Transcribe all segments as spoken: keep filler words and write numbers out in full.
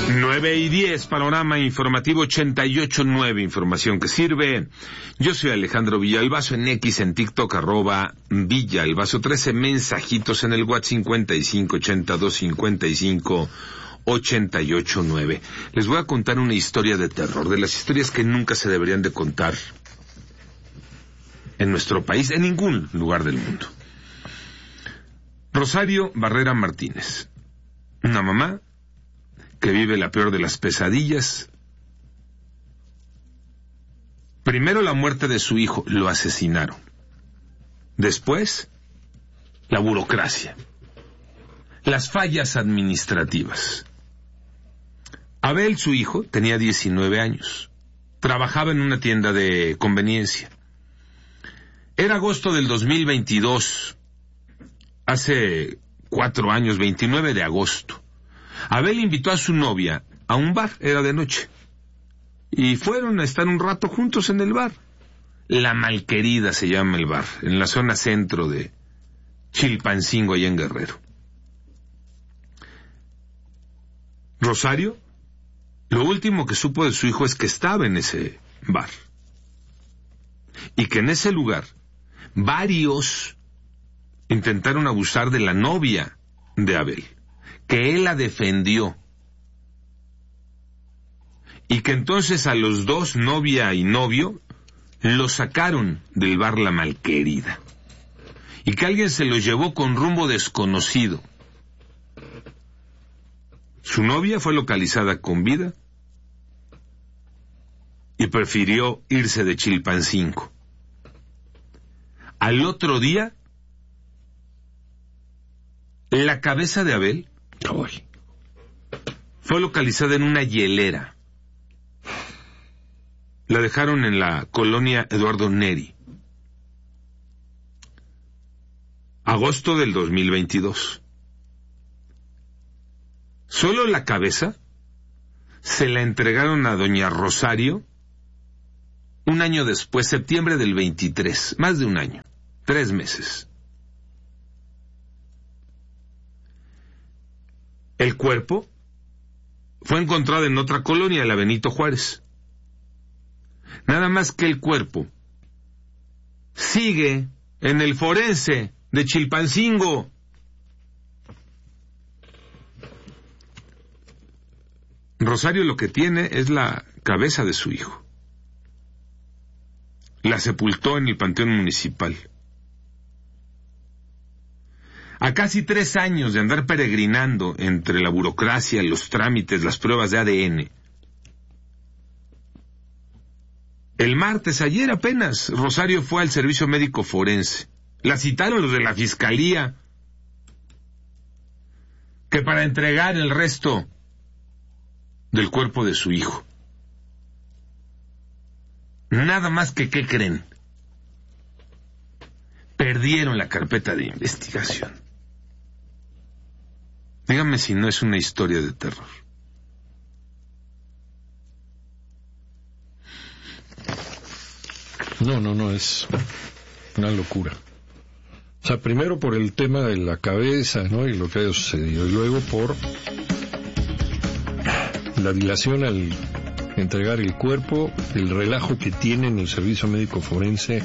nueve y diez, panorama informativo ochenta y ocho punto nueve, información que sirve. Yo soy Alejandro Villalbazo, en X, en TikTok, arroba Villalbazo trece, mensajitos en el WhatsApp cincuenta y cinco ochenta y dos cincuenta y cinco ochenta y ocho nueve. Les voy a contar una historia de terror, de las historias que nunca se deberían de contar en nuestro país, en ningún lugar del mundo. Rosario Barrera Martínez, una mamá que vive la peor de las pesadillas. Primero la muerte de su hijo, lo asesinaron. Después, la burocracia, las fallas administrativas. Abel, su hijo, tenía diecinueve años. Trabajaba en una tienda de conveniencia. Era agosto del dos mil veintidós, hace cuatro años, veintinueve de agosto. Abel invitó a su novia a un bar, era de noche, y fueron a estar un rato juntos en el bar. La Malquerida se llama el bar, en la zona centro de Chilpancingo, allá en Guerrero. Rosario, lo último que supo de su hijo es que estaba en ese bar, y que en ese lugar varios intentaron abusar de la novia de Abel, que él la defendió, y que entonces a los dos, novia y novio, los sacaron del bar La Malquerida, y que alguien se los llevó con rumbo desconocido. Su novia fue localizada con vida y prefirió irse de Chilpancingo. Al otro día, la cabeza de Abel Ay. fue localizada en una hielera. La dejaron en la colonia Eduardo Neri. Agosto del dos mil veintidós. Solo la cabeza se la entregaron a doña Rosario un año después, septiembre del veintitrés, más de un año, tres meses. El cuerpo fue encontrado en otra colonia, la Benito Juárez. Nada más que el cuerpo sigue en el forense de Chilpancingo. Rosario lo que tiene es la cabeza de su hijo. La sepultó en el panteón municipal. A casi tres años de andar peregrinando entre la burocracia, los trámites, las pruebas de A D N. El martes, ayer apenas, Rosario fue al servicio médico forense. La citaron los de la fiscalía, que para entregar el resto del cuerpo de su hijo. Nada más que, ¿qué creen? Perdieron la carpeta de investigación. Dígame si no es una historia de terror. No, no, no, es una locura. O sea, primero por el tema de la cabeza, ¿no? Y lo que ha sucedido. Y luego por la dilación al entregar el cuerpo, el relajo que tiene en el servicio médico forense.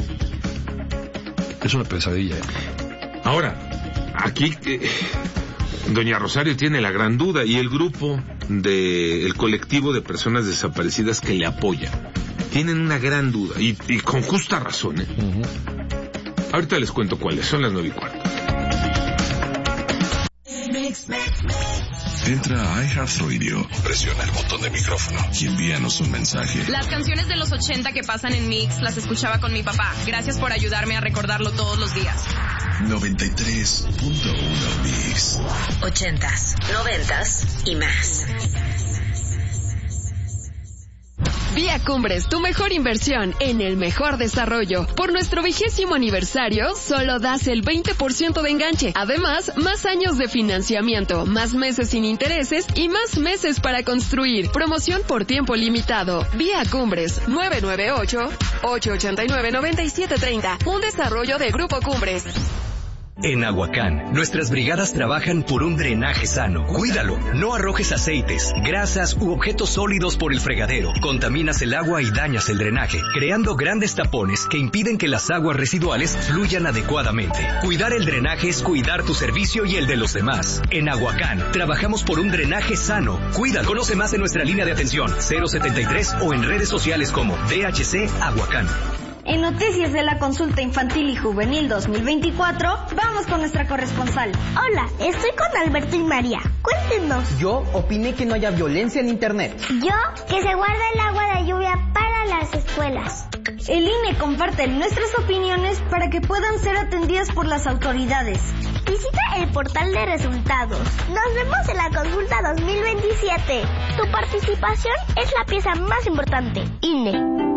Es una pesadilla. Ahora, aquí eh, doña Rosario tiene la gran duda, y el grupo de el colectivo de personas desaparecidas que le apoya tienen una gran duda, y, y con justa razón, ¿eh? Uh-huh. Ahorita les cuento cuáles, son las nueve y cuarto. Entra a iHeartRadio, presiona el botón de micrófono y envíanos un mensaje. Las canciones de los ochenta que pasan en Mix las escuchaba con mi papá. Gracias por ayudarme a recordarlo todos los días. noventa y tres punto uno Mix. Ochentas, noventas y más. Vía Cumbres, tu mejor inversión en el mejor desarrollo. Por nuestro vigésimo aniversario, solo das el veinte por ciento de enganche. Además, más años de financiamiento, más meses sin intereses y más meses para construir. Promoción por tiempo limitado. Vía Cumbres, nueve nueve ocho, ocho ocho nueve, nueve siete tres cero. Un desarrollo de Grupo Cumbres. En Aguacán, nuestras brigadas trabajan por un drenaje sano. Cuídalo. No arrojes aceites, grasas u objetos sólidos por el fregadero. Contaminas el agua y dañas el drenaje, creando grandes tapones que impiden que las aguas residuales fluyan adecuadamente. Cuidar el drenaje es cuidar tu servicio y el de los demás. En Aguacán, trabajamos por un drenaje sano. Cuídalo. Conoce más en nuestra línea de atención cero setenta y tres o en redes sociales como D H C Aguacán. En Noticias de la Consulta Infantil y Juvenil dos mil veinticuatro, vamos con nuestra corresponsal. Hola, estoy con Alberto y María. Cuéntenos. Yo opiné que no haya violencia en Internet. Yo, que se guarda el agua de lluvia para las escuelas. El I N E comparte nuestras opiniones para que puedan ser atendidas por las autoridades. Visita el portal de resultados. Nos vemos en la Consulta dos mil veintisiete. Tu participación es la pieza más importante. I N E.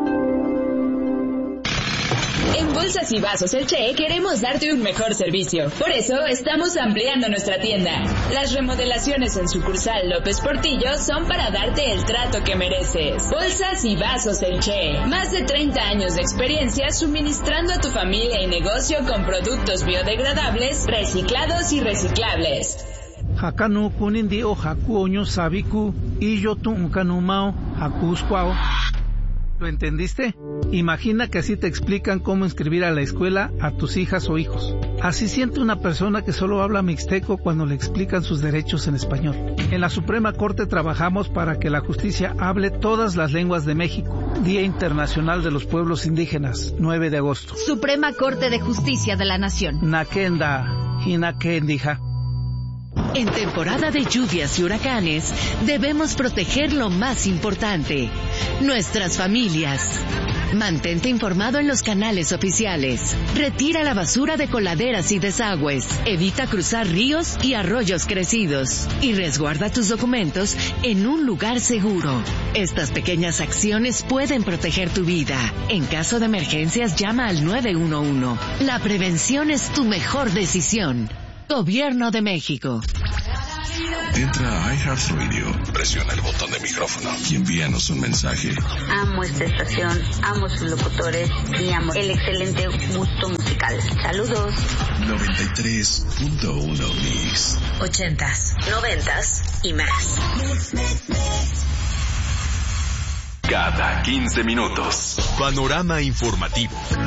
En Bolsas y Vasos El Che queremos darte un mejor servicio. Por eso estamos ampliando nuestra tienda. Las remodelaciones en sucursal López Portillo son para darte el trato que mereces. Bolsas y Vasos El Che. Más de treinta años de experiencia suministrando a tu familia y negocio con productos biodegradables, reciclados y reciclables. Hakanu kunindi o hakuoño sabiku y yo tu kanumao hakuskwao. ¿Lo entendiste? Imagina que así te explican cómo inscribir a la escuela a tus hijas o hijos. Así siente una persona que solo habla mixteco cuando le explican sus derechos en español. En la Suprema Corte trabajamos para que la justicia hable todas las lenguas de México. Día Internacional de los Pueblos Indígenas, nueve de agosto. Suprema Corte de Justicia de la Nación. Nakenda, hinakendija. En temporada de lluvias y huracanes, debemos proteger lo más importante, nuestras familias. Mantente informado en los canales oficiales. Retira la basura de coladeras y desagües. Evita cruzar ríos y arroyos crecidos. Y resguarda tus documentos en un lugar seguro. Estas pequeñas acciones pueden proteger tu vida. En caso de emergencias, llama al nueve uno uno. La prevención es tu mejor decisión. Gobierno de México. Entra a iHeartRadio, presiona el botón de micrófono y envíanos un mensaje. Amo esta estación, amo sus locutores y amo el excelente gusto musical. Saludos. noventa y tres punto uno Mix. Ochentas, noventas y más. Cada quince minutos. Panorama informativo.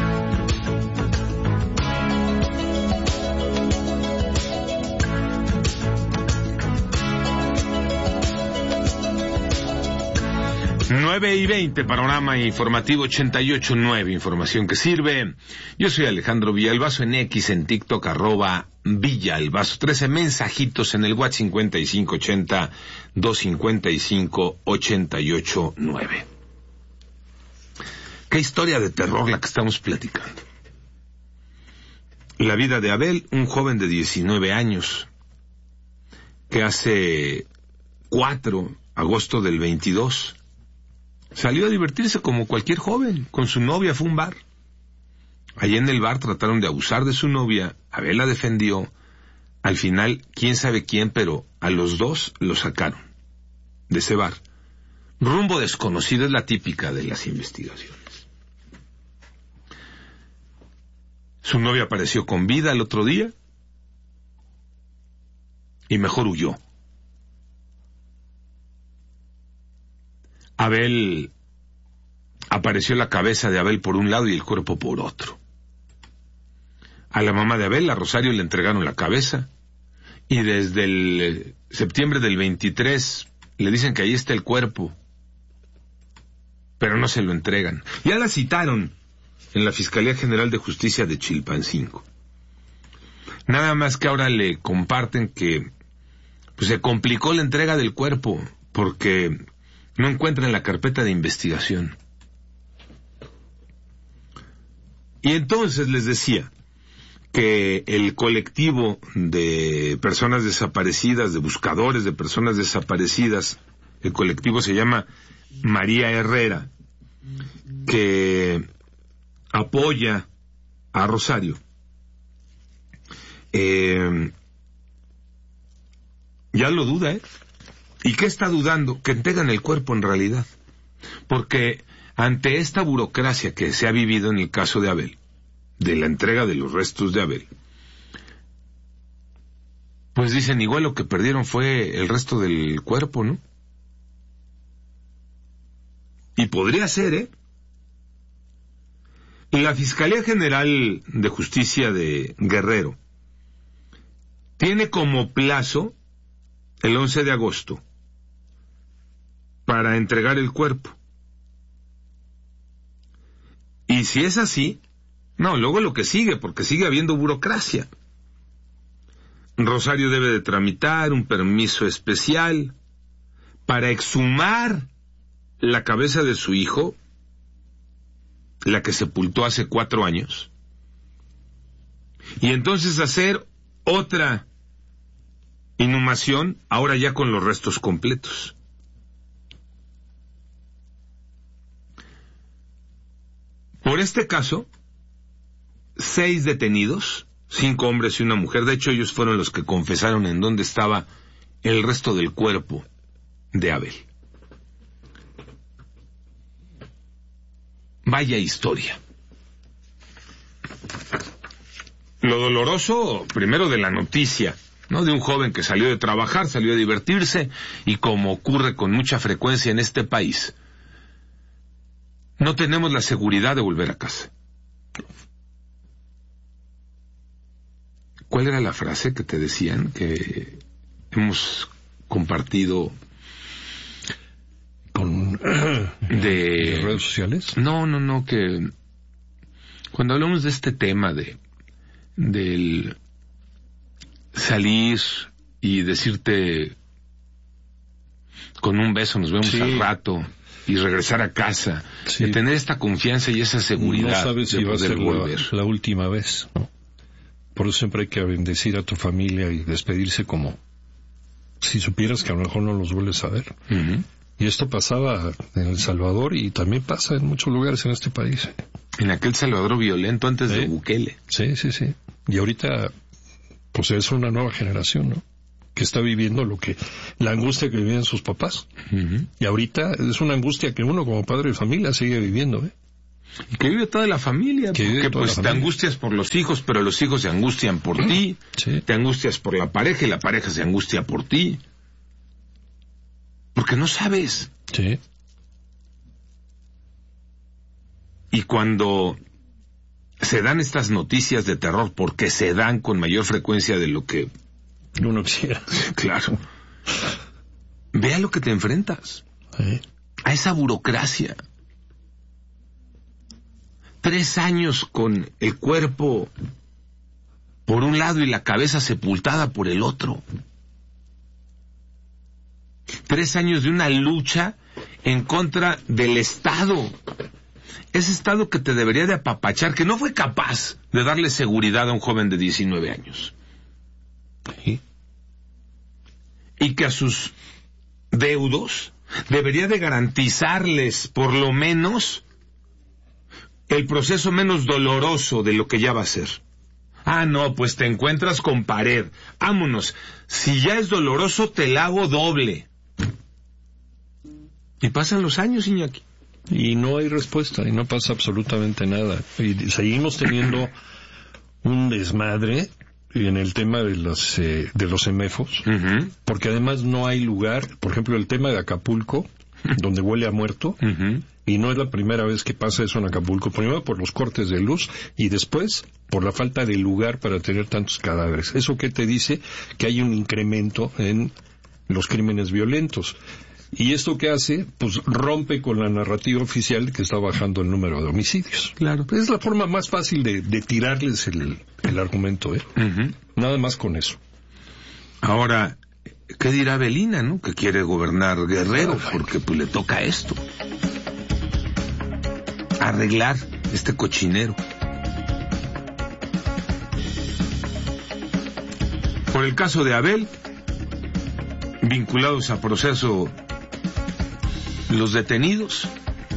nueve y veinte, panorama informativo ochenta y ocho punto nueve, información que sirve. Yo soy Alejandro Villalbazo, en X, en TikTok, arroba Villalbazo. trece mensajitos en el WhatsApp cincuenta y cinco ochenta, doscientos cincuenta y cinco, ochenta y ocho nueve. Qué historia de terror la que estamos platicando. La vida de Abel, un joven de diecinueve años, que hace cuatro, agosto del veintidós, salió a divertirse como cualquier joven. Con su novia fue a un bar. Allí en el bar trataron de abusar de su novia. Abel la defendió. Al final, quién sabe quién, pero a los dos los sacaron de ese bar. Rumbo desconocido es la típica de las investigaciones. Su novia apareció con vida el otro día y mejor huyó. Abel, apareció la cabeza de Abel por un lado y el cuerpo por otro. A la mamá de Abel, a Rosario, le entregaron la cabeza y desde el septiembre del veintitrés le dicen que ahí está el cuerpo, pero no se lo entregan. Ya la citaron en la Fiscalía General de Justicia de Chilpancingo. Nada más que ahora le comparten que pues, se complicó la entrega del cuerpo porque no encuentran la carpeta de investigación. Y entonces les decía que el colectivo de personas desaparecidas, de buscadores de personas desaparecidas, el colectivo se llama María Herrera, que apoya a Rosario. Eh, ya lo duda, ¿eh? ¿Y qué está dudando? Que entregan el cuerpo en realidad. Porque ante esta burocracia que se ha vivido en el caso de Abel, de la entrega de los restos de Abel, Pues dicen, igual lo que perdieron fue el resto del cuerpo, ¿no? Y podría ser, ¿eh? La Fiscalía General de Justicia de Guerrero tiene como plazo el once de agosto para entregar el cuerpo. Y si es así, no, luego lo que sigue, porque sigue habiendo burocracia. Rosario debe de tramitar un permiso especial para exhumar la cabeza de su hijo, la que sepultó hace cuatro años, y entonces hacer otra inhumación, ahora ya con los restos completos. Por este caso, seis detenidos, cinco hombres y una mujer, de hecho ellos fueron los que confesaron en dónde estaba el resto del cuerpo de Abel. Vaya historia. Lo doloroso, primero de la noticia, ¿no? De un joven que salió de trabajar, salió a divertirse, y como ocurre con mucha frecuencia en este país, no tenemos la seguridad de volver a casa. ¿Cuál era la frase que te decían que hemos compartido con de, de redes sociales? No, no, no, que cuando hablamos de este tema de del salir y decirte con un beso nos vemos sí. al rato y regresar a casa, sí. de tener esta confianza y esa seguridad, no sabes de si va a ser volver. La, la última vez, ¿no? Por eso siempre hay que bendecir a tu familia y despedirse como si supieras que a lo mejor no los vuelves a ver. Uh-huh. Y esto pasaba en El Salvador y también pasa en muchos lugares en este país. En aquel Salvador violento antes ¿Sí? de Bukele. Sí, sí, sí. Y ahorita, pues es una nueva generación, ¿no? Que está viviendo lo que, la angustia que vivían sus papás. Uh-huh. Y ahorita es una angustia que uno como padre de familia sigue viviendo, ¿eh? Y que vive toda la familia, que porque pues familia. Te angustias por los hijos, pero los hijos se angustian por ti, sí. te angustias por la pareja y la pareja se angustia por ti. Porque no sabes. Sí. Y cuando se dan estas noticias de terror, porque se dan con mayor frecuencia de lo que uno quisiera. Claro. Ve a lo que te enfrentas. ¿Eh? A esa burocracia. Tres años con el cuerpo por un lado y la cabeza sepultada por el otro. Tres años de una lucha en contra del Estado. Ese Estado que te debería de apapachar, que no fue capaz de darle seguridad a un joven de diecinueve años. ¿Sí? Y que a sus deudos debería de garantizarles por lo menos el proceso menos doloroso de lo que ya va a ser. Ah, no, pues te encuentras con pared. Vámonos. Si ya es doloroso, te la hago doble. Y pasan los años, Iñaki. Y no hay respuesta, y no pasa absolutamente nada. Y seguimos teniendo un desmadre en el tema de los, eh, de los semefos, uh-huh. porque además no hay lugar, por ejemplo, el tema de Acapulco, donde huele a muerto, uh-huh. y no es la primera vez que pasa eso en Acapulco, primero por los cortes de luz, y después por la falta de lugar para tener tantos cadáveres. ¿Eso qué te dice? Que hay un incremento en los crímenes violentos. ¿Y esto qué hace? Pues rompe con la narrativa oficial que está bajando el número de homicidios. Claro. Es la forma más fácil de, de tirarles el, el argumento, ¿eh? Uh-huh. Nada más con eso. Ahora, ¿qué dirá Belina, no? Que quiere gobernar Guerrero, porque pues le toca esto. Arreglar este cochinero. Por el caso de Abel, vinculados a proceso los detenidos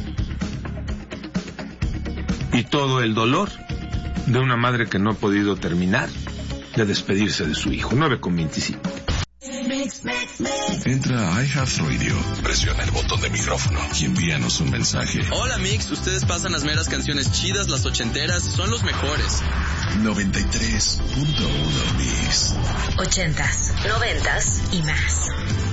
y todo el dolor de una madre que no ha podido terminar de despedirse de su hijo. nueve con veinticinco. Entra a iHeartRadio, presiona el botón de micrófono y envíanos un mensaje. Hola Mix, ustedes pasan las meras canciones chidas, las ochenteras, son los mejores. noventa y tres punto uno Mix. Ochentas, noventas y más.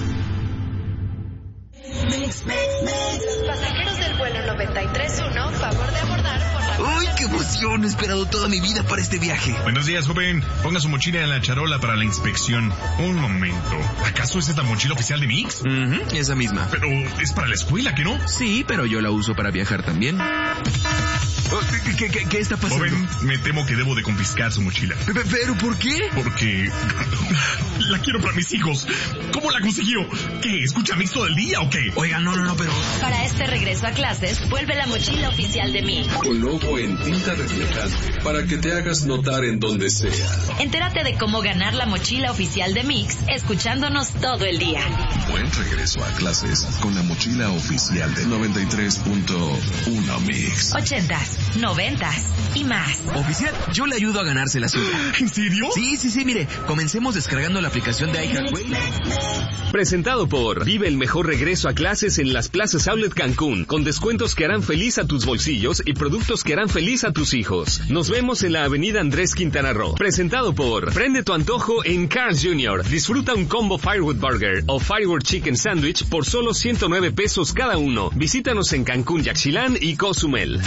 Mix, mix, mix. Pasajeros del vuelo noventa y tres uno, favor de abordar por la... ¡Uy, qué emoción! He esperado toda mi vida para este viaje. Buenos días, joven. Ponga su mochila en la charola para la inspección. Un momento. ¿Acaso esa es la mochila oficial de Mix? Uh-huh, esa misma. Pero es para la escuela, ¿que no? Sí, pero yo la uso para viajar también. ¿Qué, qué, qué está pasando? Joven, me temo que debo de confiscar su mochila. ¿Pero por qué? Porque la quiero para mis hijos. ¿Cómo la consiguió? ¿Qué? ¿Escucha Mix todo el día o qué? Oiga, no, no, no, pero... Para este regreso a clases, vuelve la mochila oficial de Mix. Con logo en tinta reflejante para que te hagas notar en donde sea. Entérate de cómo ganar la mochila oficial de Mix escuchándonos todo el día. Buen regreso a clases con la mochila oficial de noventa y tres punto uno Mix. Ochentas, noventas y más. Oficial, yo le ayudo a ganarse la suya. ¿En serio? Sí, sí, sí, mire, comencemos descargando la aplicación de iHeartRadio. Presentado por Vive el mejor regreso a clases en las plazas Outlet Cancún, con descuentos que harán feliz a tus bolsillos y productos que harán feliz a tus hijos. Nos vemos en la avenida Andrés Quintana Roo. Presentado por Prende tu antojo en Carl's junior Disfruta un combo Firewood Burger o Firewood Chicken Sandwich por solo ciento nueve pesos cada uno. Visítanos en Cancún, Yaxchilán y Cozumel.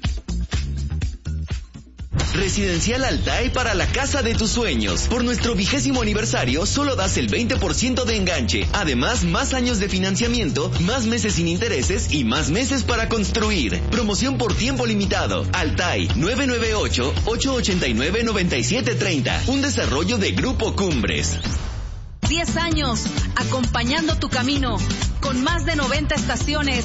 Residencial Altai para la casa de tus sueños. Por nuestro vigésimo aniversario, solo das el veinte por ciento de enganche. Además, más años de financiamiento, más meses sin intereses y más meses para construir. Promoción por tiempo limitado. Altai, nueve nueve ocho, ocho ocho nueve, nueve siete tres cero. Un desarrollo de Grupo Cumbres. diez años, acompañando tu camino, con más de noventa estaciones